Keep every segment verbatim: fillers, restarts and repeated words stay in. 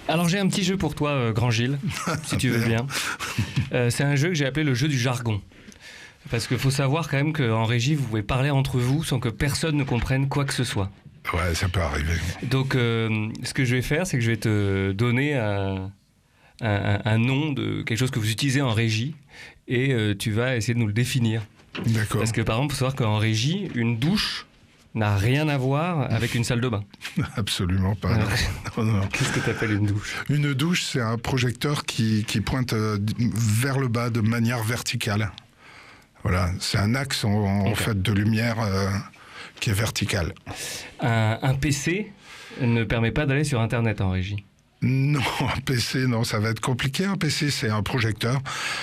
Alors j'ai un petit jeu pour toi, euh, Grand Gilles, si tu veux bien. Euh, c'est un jeu que j'ai appelé le jeu du jargon. Parce qu'il faut savoir quand même qu'en régie, vous pouvez parler entre vous sans que personne ne comprenne quoi que ce soit. Ouais, ça peut arriver. Donc euh, ce que je vais faire, c'est que je vais te donner un, un, un nom de quelque chose que vous utilisez en régie et euh, tu vas essayer de nous le définir. D'accord. Parce que par exemple, il faut savoir qu'en régie, une douche n'a rien à voir avec une salle de bain. Absolument pas. Alors, non, non. Qu'est-ce que tu appelles une douche ? Une douche, c'est un projecteur qui, qui pointe euh, vers le bas de manière verticale. Voilà, c'est un axe en, en Okay. fait de lumière euh, qui est vertical. Un, un P C ne permet pas d'aller sur Internet en régie. Non, un P C, non, ça va être compliqué. Un P C, c'est un projecteur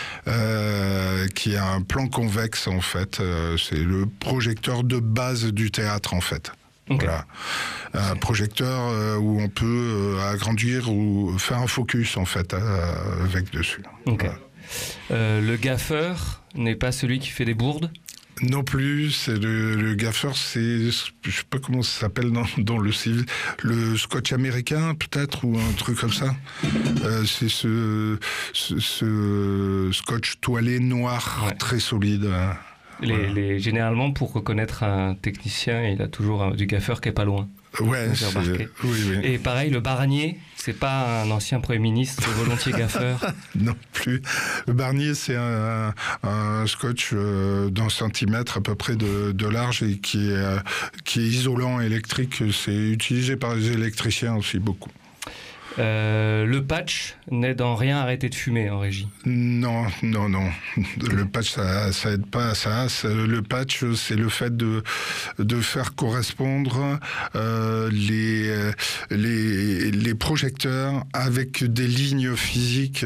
euh, qui a un plan convexe, en fait. Euh, c'est le projecteur de base du théâtre, en fait. Okay. Voilà. Un projecteur euh, où on peut euh, agrandir ou faire un focus, en fait, euh, avec dessus. Okay. Voilà. Euh, le gaffeur n'est pas celui qui fait des bourdes ? Non plus, c'est le, le gaffeur, c'est, je sais pas comment ça s'appelle dans, dans le civil, le scotch américain peut-être, ou un truc comme ça. Euh, c'est ce, ce, ce scotch toilé noir, Ouais. très solide. les, Voilà. les, Généralement, pour reconnaître un technicien, il a toujours un, du gaffeur qui est pas loin. Ouais, J'ai c'est, remarqué. oui, oui. Et pareil, le Barnier, c'est pas un ancien Premier ministre volontiers gaffeur. Non plus. Le Barnier, c'est un, un scotch euh, d'un centimètre à peu près de, de large et qui est, euh, qui est isolant électrique. C'est utilisé par les électriciens aussi beaucoup. Euh, le patch n'aide en rien à arrêter de fumer en régie. Non, non, non. Le patch, ça, ça aide pas à ça. C'est- Le patch, c'est le fait de de faire correspondre euh, les les les projecteurs avec des lignes physiques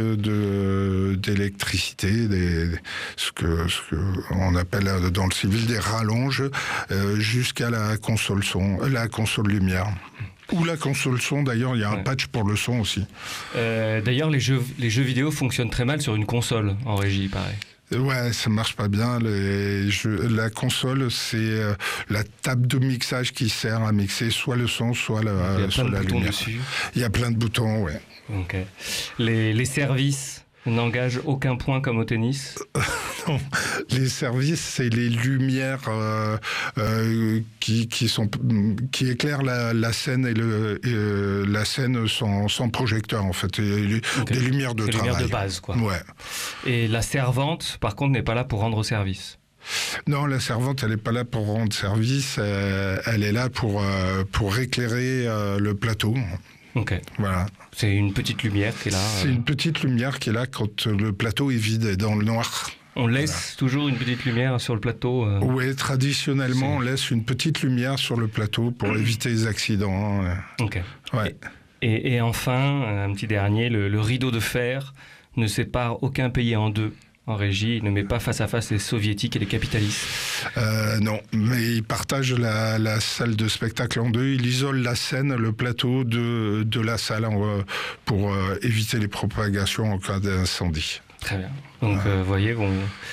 de d'électricité, des ce que ce que on appelle dans le civil des rallonges, euh, jusqu'à la console son, la console lumière. Ou la console son, d'ailleurs, il y a un Ouais. patch pour le son aussi. Euh, D'ailleurs, les jeux, les jeux vidéo fonctionnent très mal sur une console en régie, pareil. Ouais, ça marche pas bien. Les jeux, la console, c'est euh, la table de mixage qui sert à mixer soit le son, soit la, Il y a soit plein de la boutons lumière. dessus. Il y a plein de boutons, ouais. Ok. Les, les services n'engagent aucun point comme au tennis. Non, les services, c'est les lumières euh, euh, qui, qui sont qui éclairent la, la scène et le et, euh, la scène sans, sans projecteur en fait. Et, Okay. Des lumières de C'est les lumières travail. de base, quoi. Ouais. Et la servante, par contre, n'est pas là pour rendre service. Non, la servante, elle n'est pas là pour rendre service. euh, elle est là pour euh, pour éclairer euh, le plateau. Ok. Voilà. C'est une petite lumière qui est là. C'est euh. une petite lumière qui est là quand le plateau est vide et dans le noir. On laisse toujours une petite lumière sur le plateau. euh. Oui, traditionnellement, C'est- on laisse une petite lumière sur le plateau pour éviter les accidents. Ok. Ouais. Et, et enfin, un petit dernier, le, le rideau de fer ne sépare aucun pays en deux. En régie, il ne met pas face à face les soviétiques et les capitalistes. Euh, non, mais il partage la, la salle de spectacle en deux. Il isole la scène, le plateau de, de la salle en, pour euh, éviter les propagations en cas d'incendie. Très bien. Donc, vous Ouais. euh, voyez, bon,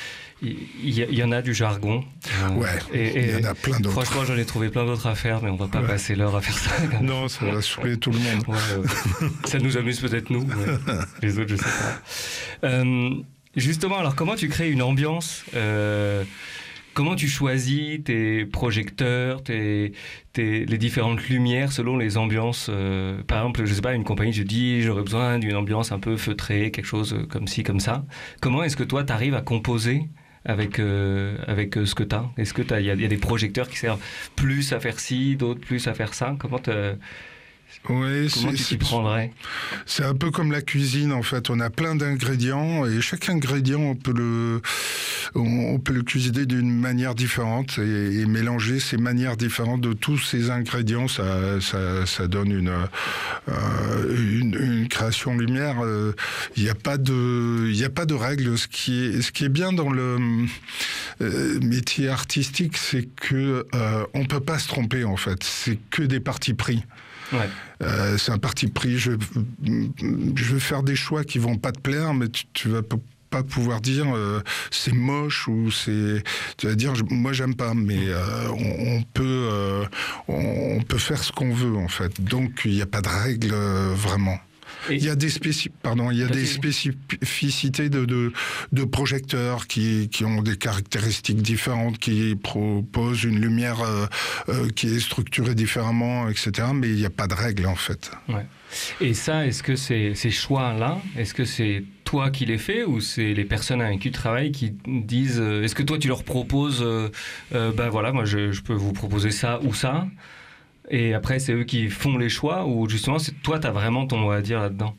il y, y, y en a du jargon. Euh, Ouais, et, et, il y en a plein d'autres. Franchement, j'en ai trouvé plein d'autres à faire, mais on va pas Ouais. passer l'heure à faire ça. Non, ça va saouler tout le monde. Ouais, ouais. Ça nous amuse peut-être nous, mais les autres, je sais pas. Euh, justement, alors comment tu crées une ambiance euh, Comment tu choisis tes projecteurs, tes, tes, les différentes lumières selon les ambiances euh, Par exemple, je sais pas, une compagnie te dit j'aurais besoin d'une ambiance un peu feutrée, quelque chose comme ci, comme ça. Comment est-ce que toi, tu arrives à composer avec, euh, avec euh, ce que tu as Est-ce qu'il y, y a des projecteurs qui servent plus à faire ci, d'autres plus à faire ça Comment te... Ouais, Comment c'est, tu t'y c'est, prendrais c'est un peu comme la cuisine en fait. On a plein d'ingrédients et chaque ingrédient on peut le on peut le cuisiner d'une manière différente et, et mélanger ces manières différentes de tous ces ingrédients. Ça ça, ça donne une, euh, une une création lumière. Il n'y a pas de il y a pas de règles. Ce qui est ce qui est bien dans le euh, métier artistique, c'est que euh, on peut pas se tromper en fait. C'est que des partis pris. Ouais. Euh, c'est un parti pris. Je, je vais faire des choix qui vont pas te plaire, mais tu, tu vas pas pouvoir dire euh, c'est moche ou c'est. Tu vas dire moi j'aime pas, mais euh, on, on peut euh, on, on peut faire ce qu'on veut en fait. Donc il n'y a pas de règle euh, vraiment. Et... Il y a des, spécif... Pardon, il y a des spécificités de, de, de projecteurs qui, qui ont des caractéristiques différentes, qui proposent une lumière euh, euh, qui est structurée différemment, et cetera. Mais il n'y a pas de règle, en fait. Ouais. Et ça, est-ce que c'est, ces choix-là, est-ce que c'est toi qui les fais ou c'est les personnes avec qui tu travailles qui disent... Euh, est-ce que toi, tu leur proposes... Euh, euh, ben voilà, moi, je, je peux vous proposer ça ou ça, et après, c'est eux qui font les choix, ou justement, c'est, toi, tu as vraiment ton mot à dire là-dedans?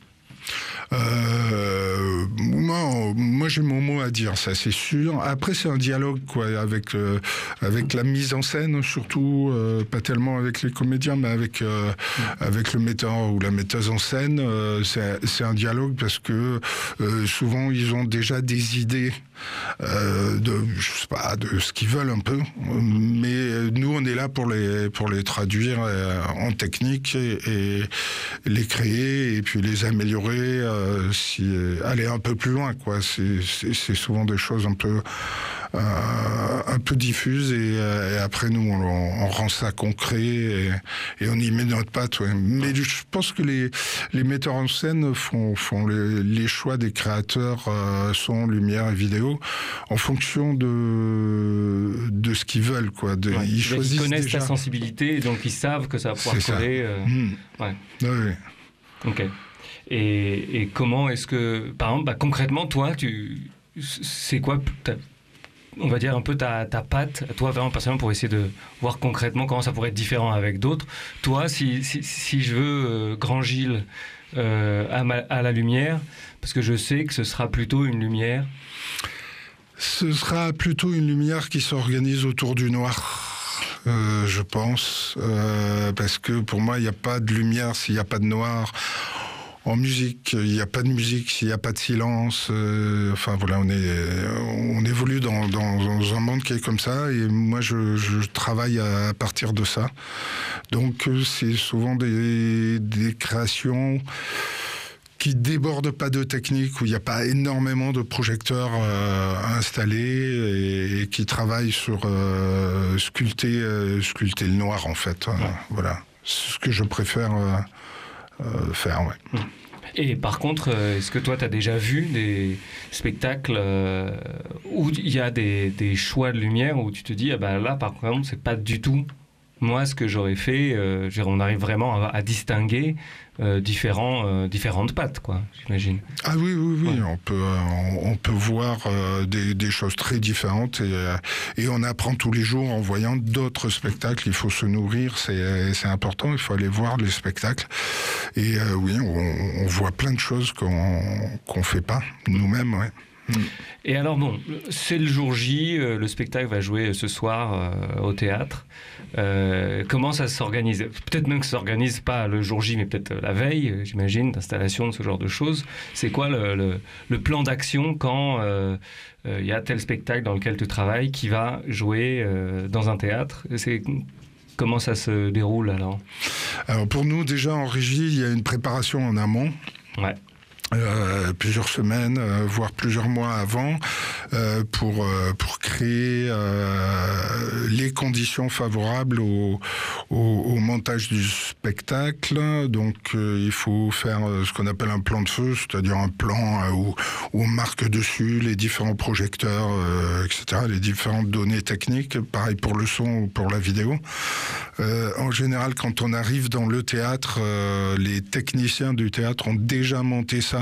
Euh, moi, moi j'ai mon mot à dire, ça c'est sûr. Après c'est un dialogue quoi, avec euh, avec la mise en scène surtout, euh, pas tellement avec les comédiens, mais avec euh, avec le metteur ou la metteuse en scène. Euh, c'est c'est un dialogue parce que euh, souvent ils ont déjà des idées euh, de je sais pas de ce qu'ils veulent un peu, mais nous on est là pour les pour les traduire en technique et, et les créer et puis les améliorer. Euh, si, aller un peu plus loin, quoi. C'est, c'est, c'est souvent des choses un peu, euh, un peu diffuses et, et après nous on, on rend ça concret et, et on y met notre patte. Ouais. Mais je pense que les, les metteurs en scène font, font les, les choix des créateurs euh, son, lumière et vidéo en fonction de, de ce qu'ils veulent, quoi. De, ouais. Ils, choisissent ils connaissent déjà... ta sensibilité, donc ils savent que ça va pouvoir c'est coller. Euh... Mmh. Ouais. Ouais. Ok. Et, et comment est-ce que, par exemple, bah, concrètement, toi, tu, c'est quoi, ta, on va dire un peu ta, ta patte, toi vraiment personnellement, pour essayer de voir concrètement comment ça pourrait être différent avec d'autres. Toi, si, si, si je veux euh, Grand Gilles euh, à, ma, à la lumière, parce que je sais que ce sera plutôt une lumière. Ce sera plutôt une lumière qui s'organise autour du noir. Euh, je pense, euh, parce que pour moi, il n'y a pas de lumière s'il n'y a pas de noir. En musique, il n'y a pas de musique s'il n'y a pas de silence. Euh, enfin voilà, on est, on évolue dans, dans, dans un monde qui est comme ça, et moi je, je travaille à, à partir de ça. Donc c'est souvent des, des créations qui débordent pas de technique, où il n'y a pas énormément de projecteurs euh, installés et, et qui travaillent sur euh, sculpter, euh, sculpter le noir en fait. Ouais. Euh, voilà, c'est ce que je préfère. Euh, Euh, faire, ouais. Et par contre, est-ce que toi, tu as déjà vu des spectacles euh, où il y a des, des choix de lumière où tu te dis, ah ben là, par contre, c'est pas du tout moi ce que j'aurais fait. Euh, on arrive vraiment à, à distinguer euh, différents, euh, différentes pattes, quoi, j'imagine. Ah oui, oui, oui. Ouais. On peut, on, on peut voir euh, des, des choses très différentes et, euh, et on apprend tous les jours en voyant d'autres spectacles. Il faut se nourrir, c'est, c'est important. Il faut aller voir les spectacles. Et euh, oui, on, on voit plein de choses qu'on qu'on fait pas nous-mêmes, ouais. Et alors bon, c'est le jour J, euh, le spectacle va jouer ce soir euh, au théâtre. Euh, comment ça s'organise? Peut-être même que ça s'organise pas le jour J, mais peut-être la veille, j'imagine, d'installation de ce genre de choses. C'est quoi le, le, le plan d'action quand il euh, euh, y a tel spectacle dans lequel tu travailles qui va jouer euh, dans un théâtre? C'est... Comment ça se déroule alors? Alors pour nous, déjà en régie, il y a une préparation en amont. Ouais. Euh, plusieurs semaines, euh, voire plusieurs mois avant, euh, pour euh, pour créer euh, les conditions favorables au, au, au montage du spectacle. Donc euh, il faut faire euh, ce qu'on appelle un plan de feu, c'est-à-dire un plan euh, où, où on marque dessus les différents projecteurs, euh, et cetera, les différentes données techniques. Pareil pour le son ou pour la vidéo. Euh, en général, quand on arrive dans le théâtre, euh, les techniciens du théâtre ont déjà monté ça.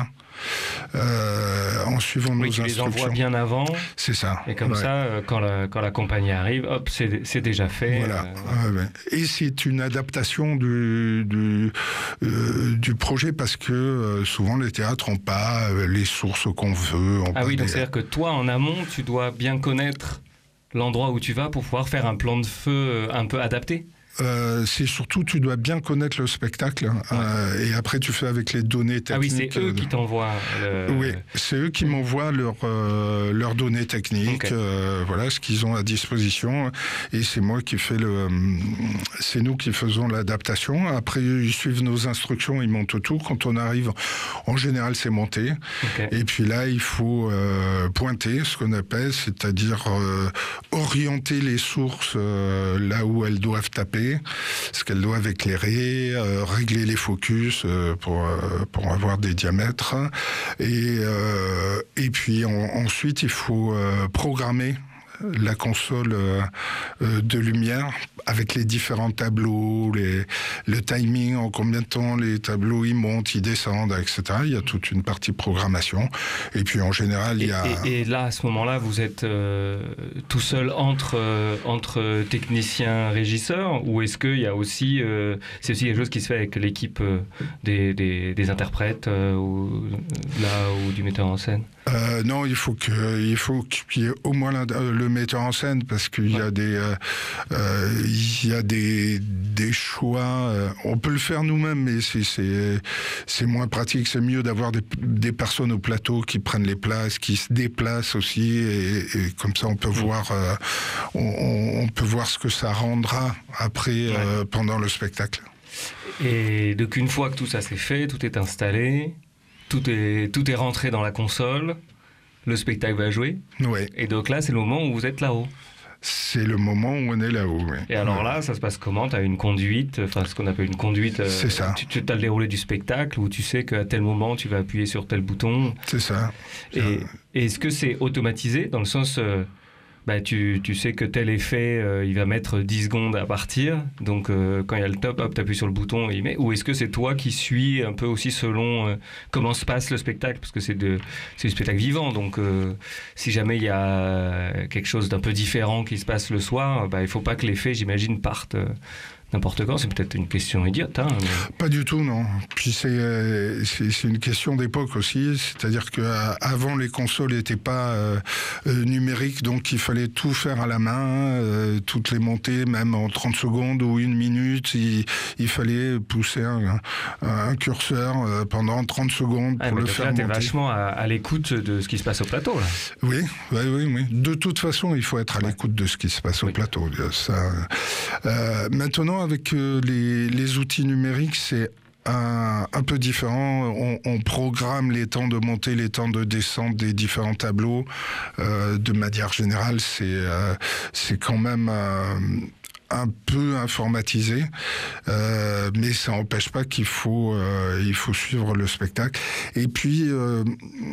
Euh, en suivant oui, nos tu instructions. les envoies bien avant. C'est ça. Et comme ouais. ça, euh, quand, la, quand la compagnie arrive, hop, c'est, c'est déjà fait. Voilà. Euh... Ouais, ouais. Et c'est une adaptation du, du, euh, du projet parce que euh, souvent les théâtres n'ont pas les sources qu'on veut. Ah oui, donc des... c'est-à-dire que toi, en amont, tu dois bien connaître l'endroit où tu vas pour pouvoir faire un plan de feu un peu adapté. Euh, c'est surtout, tu dois bien connaître le spectacle, ouais. euh, et après tu fais avec les données techniques. Ah oui, c'est eux qui t'envoient. Le... Oui, c'est eux qui m'envoient leurs euh, leurs données techniques, okay. euh, voilà ce qu'ils ont à disposition, et c'est moi qui fais le, c'est nous qui faisons l'adaptation. Après ils suivent nos instructions, ils montent tout. Quand on arrive, en général c'est monté, okay. Et puis là il faut euh, pointer, ce qu'on appelle, c'est-à-dire euh, orienter les sources euh, là où elles doivent taper. éclairer, ce qu'elles doivent éclairer, euh, régler les focus euh, pour, euh, pour avoir des diamètres. Et, euh, et puis en, ensuite, il faut euh, programmer la console euh, de lumière avec les différents tableaux, les, le timing, en combien de temps les tableaux ils montent, ils descendent, et cetera. Il y a toute une partie programmation. Et puis en général, il y a... Et, et là, à ce moment-là, vous êtes euh, tout seul entre, euh, entre techniciens, régisseurs, ou est-ce qu'il y a aussi... Euh, c'est aussi quelque chose qui se fait avec l'équipe euh, des, des, des interprètes euh, ou, là, ou du metteur en scène? Euh, non, il faut que, il faut qu'il y ait au moins le metteur en scène, parce qu'il y a des, euh, euh, il y a des, des choix. Euh, on peut le faire nous-mêmes, mais c'est, c'est, c'est moins pratique. C'est mieux d'avoir des, des personnes au plateau qui prennent les places, qui se déplacent aussi, et, et comme ça on peut mmh. voir, euh, on, on peut voir ce que ça rendra après, ouais. euh, pendant le spectacle. Et donc une fois que tout ça c'est fait, tout est installé. Tout est, tout est rentré dans la console, le spectacle va jouer. Oui. Et donc là, c'est le moment où vous êtes là-haut. C'est le moment où on est là-haut, oui. Et alors là, ça se passe comment? Tu as une conduite, enfin ce qu'on appelle une conduite. C'est euh, ça. Tu, tu as le déroulé du spectacle où tu sais qu'à tel moment, tu vas appuyer sur tel bouton. C'est ça. Et, et est-ce que c'est automatisé dans le sens... Euh, Bah, tu, tu sais que tel effet, euh, il va mettre dix secondes à partir. Donc, euh, quand il y a le top, hop, tu appuies sur le bouton et il met. Ou est-ce que c'est toi qui suis un peu aussi selon euh, comment se passe le spectacle? Parce que c'est, de, c'est du spectacle vivant. Donc, euh, si jamais il y a quelque chose d'un peu différent qui se passe le soir, bah, il ne faut pas que l'effet, j'imagine, parte... Euh, n'importe quand, c'est peut-être une question idiote. Hein, mais... Pas du tout, non. Puis c'est, c'est, c'est une question d'époque aussi, c'est-à-dire qu'avant les consoles n'étaient pas euh, euh, numériques, donc il fallait tout faire à la main, euh, toutes les montées, même en trente secondes ou une minute, il, il fallait pousser un, un curseur euh, pendant trente secondes pour ah, le faire là, monter. T'es vachement à, à l'écoute de ce qui se passe au plateau, là. Oui, oui, oui, oui. De toute façon, il faut être à ouais. l'écoute de ce qui se passe oui. au plateau. Ça, euh, maintenant, avec euh, les, les outils numériques, c'est un, un peu différent. On, on programme les temps de montée, les temps de descente des différents tableaux. Euh, de manière générale, c'est, euh, c'est quand même... Euh, un peu informatisé, euh, mais ça n'empêche pas qu'il faut, euh, il faut suivre le spectacle. Et puis, euh,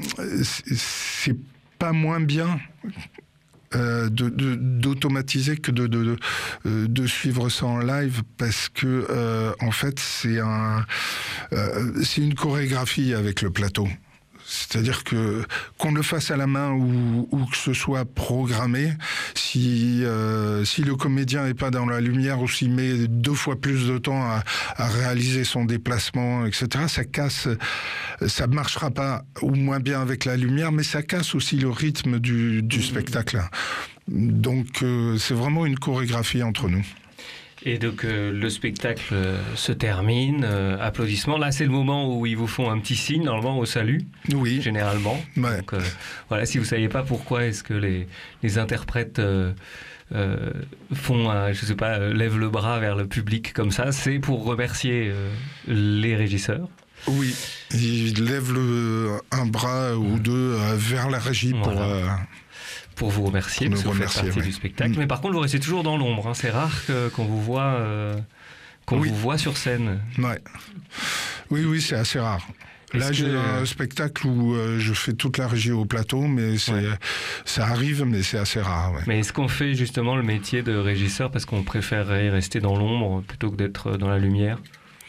c'est pas moins bien Euh, de, de, d'automatiser que de, de, de, de suivre ça en live, parce que euh, en fait c'est un euh, c'est une chorégraphie avec le plateau. C'est-à-dire que qu'on le fasse à la main ou, ou que ce soit programmé, si euh, si le comédien est pas dans la lumière ou s'il met deux fois plus de temps à, à réaliser son déplacement, et cetera, ça casse, ça marchera pas ou moins bien avec la lumière, mais ça casse aussi le rythme du, du spectacle. Donc euh, c'est vraiment une chorégraphie entre nous. Et donc euh, le spectacle euh, se termine, euh, applaudissements. Là, c'est le moment où ils vous font un petit signe, normalement au salut, oui. généralement. Ouais. Donc euh, voilà, si vous ne saviez pas pourquoi est-ce que les, les interprètes euh, euh, font, un, je sais pas, euh, lèvent le bras vers le public comme ça, c'est pour remercier euh, les régisseurs. Oui, ils lèvent le, un bras ou mmh. deux euh, vers la régie pour... Voilà. Euh... Pour vous remercier, pour parce que vous faites partie oui. du spectacle. Mmh. Mais par contre, vous restez toujours dans l'ombre. Hein. C'est rare que, qu'on vous voit, euh, qu'on oui. vous voit sur scène. Ouais. Oui, oui, c'est assez rare. Est-ce Là, que... j'ai un spectacle où euh, je fais toute la régie au plateau, mais c'est, ouais. ça arrive, mais c'est assez rare. Ouais. Mais est-ce qu'on fait justement le métier de régisseur parce qu'on préférerait rester dans l'ombre plutôt que d'être dans la lumière ?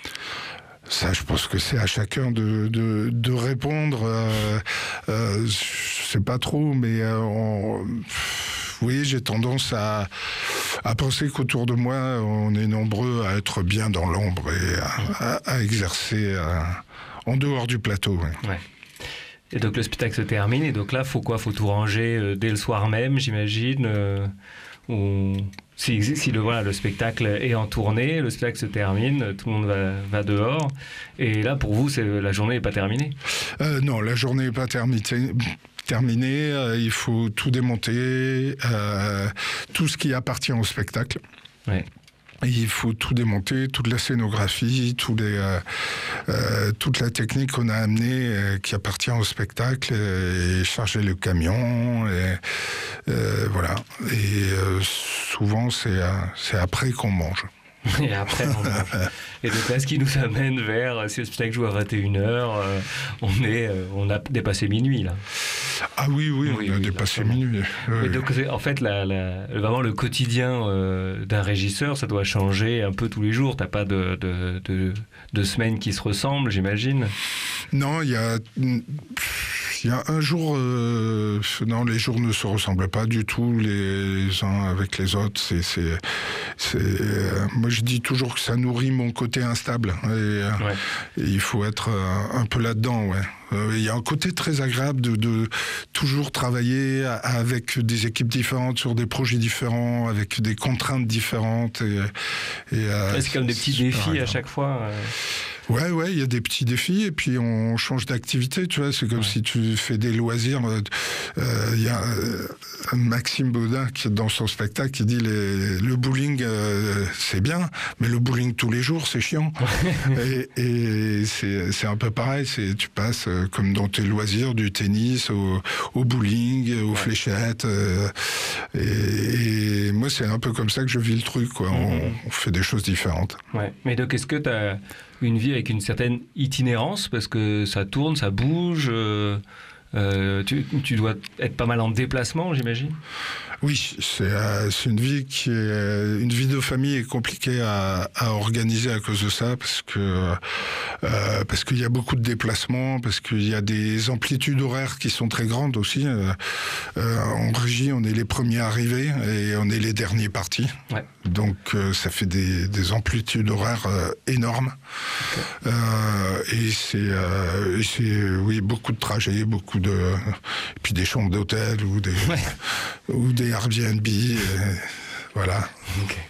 Ça, je pense que c'est à chacun de, de, de répondre. Euh, euh, je sais pas trop, mais euh, on, oui, j'ai tendance à, à penser qu'autour de moi, on est nombreux à être bien dans l'ombre et à, à, à exercer à, en dehors du plateau. Ouais. Ouais. Et donc le spectacle se termine, et donc là, faut quoi ? Faut tout ranger euh, dès le soir même, j'imagine euh, ou... Si, si le, voilà, le spectacle est en tournée, le spectacle se termine, tout le monde va, va dehors. Et là, pour vous, c'est, la journée n'est pas terminée ? euh, Non, la journée n'est pas terminée. terminée euh, il faut tout démonter, euh, tout ce qui appartient au spectacle. Ouais. Il faut tout démonter, toute la scénographie, tous les, euh, euh, toute la technique qu'on a amenée euh, qui appartient au spectacle, euh, et charger le camion, et euh, voilà. Et euh, souvent, c'est, euh, c'est après qu'on mange. Et après, on mange. Et donc là, ce qui nous amène vers, si le spectacle joue à vingt et une heures, euh, on, est, euh, on a dépassé minuit, là. Ah oui, oui, oui on a oui, dépassé minuit. Oui. Et donc, en fait, la, la, vraiment, le quotidien euh, d'un régisseur, ça doit changer un peu tous les jours. T'as pas de, de, de, de semaines qui se ressemblent, j'imagine? Non, il y a... Il y a un jour, euh, non, les jours ne se ressemblent pas du tout les uns avec les autres. C'est, c'est, c'est, euh, moi, je dis toujours que ça nourrit mon côté instable. Et, euh, ouais. et il faut être euh, un peu là-dedans, ouais. Euh, il y a un côté très agréable de, de toujours travailler avec des équipes différentes, sur des projets différents, avec des contraintes différentes. Et, et, euh, c'est comme des petits défis agréable. À chaque fois. Euh... Ouais, ouais, il y a des petits défis et puis on change d'activité, tu vois. C'est comme ouais. si tu fais des loisirs. Il euh, y a euh, Maxime Baudin qui, dans son spectacle, qui dit les, le bowling, euh, c'est bien, mais le bowling tous les jours, c'est chiant. et et c'est, c'est un peu pareil. C'est, tu passes, euh, comme dans tes loisirs, du tennis au, au bowling, aux ouais. fléchettes. Euh, et, et moi, c'est un peu comme ça que je vis le truc, quoi. Mm-hmm. On, on fait des choses différentes. Ouais. Mais donc, est-ce que tu as une vie avec une certaine itinérance, parce que ça tourne, ça bouge, euh, euh, tu, tu dois être pas mal en déplacement, j'imagine? Oui, c'est, euh, c'est une vie qui est, une vie de famille est compliquée à, à organiser à cause de ça, parce que euh, parce qu'il y a beaucoup de déplacements, parce qu'il y a des amplitudes horaires qui sont très grandes aussi. Euh, euh, en régie, on est les premiers arrivés et on est les derniers partis. Ouais. Donc euh, ça fait des, des amplitudes horaires euh, énormes. Okay. Euh, et c'est, euh, et c'est oui beaucoup de trajets, beaucoup de et puis des chambres d'hôtel ou des ouais. ou des Airbnb, et voilà. Okay.